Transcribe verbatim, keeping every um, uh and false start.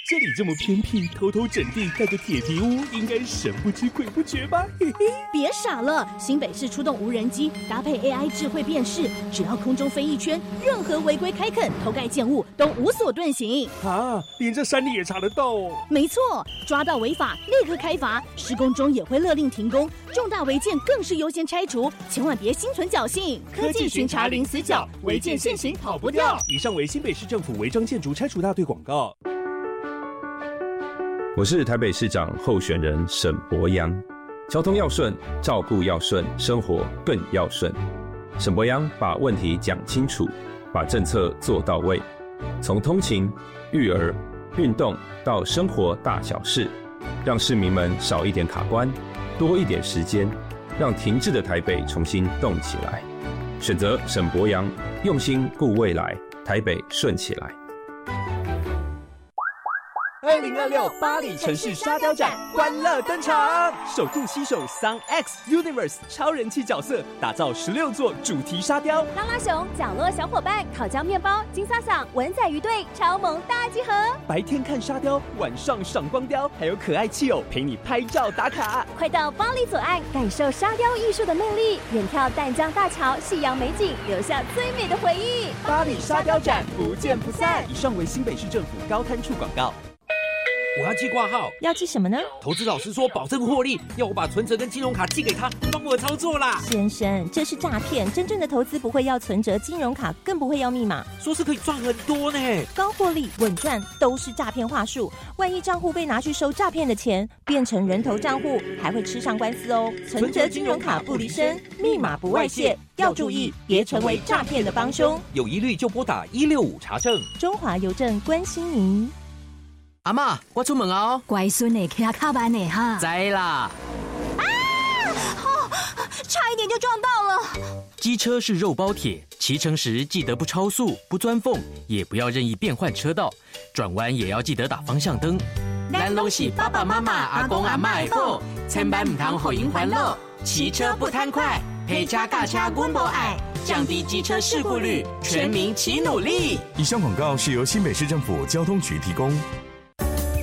这里这么偏僻，偷偷整地盖个铁皮屋，应该神不知鬼不觉吧？嘿嘿， 别傻了，新北市出动无人机，搭配 A I 智慧辨识，只要空中飞一圈，任何违规开垦、偷盖建物都无所遁形。 啊，连这山里也查得到哦？ 没错，抓到违法立刻开罚，施工中也会勒令停工，重大违建更是优先拆除，千万别心存侥幸。 科技巡查零死角，违建现行跑不掉。以上为新北市政府违章建筑拆除大队广告。 我是台北市长候选人沈伯洋。交通要顺，照顾要顺，生活更要顺。沈伯洋把问题讲清楚，把政策做到位，从通勤、育儿、运动到生活大小事，让市民们少一点卡关，多一点时间，让停滞的台北重新动起来。选择沈伯洋，用心顾未来，台北顺起来。 二零二六巴黎城市沙雕展欢乐登场，首度携手 Sun X Universe 超人气角色，打造十六座主题沙雕。 拉拉熊、角落小伙伴、烤焦面包、金萨桑、文仔鱼队超萌大集合。 白天看沙雕，晚上赏光雕，还有可爱气友陪你拍照打卡。 快到巴黎左岸感受沙雕艺术的魅力，远眺淡江大桥、夕阳美景，留下最美的回忆。 巴黎沙雕展不见不散。以上为新北市政府高滩处广告。 我要寄挂号， 要寄什么呢？ 投资老师说保证获利，要我把存折跟金融卡寄给他，帮我操作啦。 先生，这是诈骗，真正的投资不会要存折、金融卡，更不会要密码。 说是可以赚很多呢， 高获利、稳赚都是诈骗话术。万一账户被拿去收诈骗的钱，变成人头账户，还会吃上官司哦。存折、金融卡不离身，密码不外泄，要注意，别成为诈骗的帮凶。 有疑虑就拨打一六五查证。 中华邮政关心您。 阿嬷，我出门哦。 乖孙呢，骑卡慢呢哈。 知啦。 啊！哦，差一点就撞到了。 机车是肉包铁，骑乘时记得不超速、不钻缝，也不要任意变换车道，转弯也要记得打方向灯。 咱拢是爸爸妈妈、阿公阿嬷的宝，千万唔通互因烦恼。骑车不贪快，陪车驾车阮无爱，降低机车事故率，全民齐努力。 以上广告是由新北市政府交通局提供。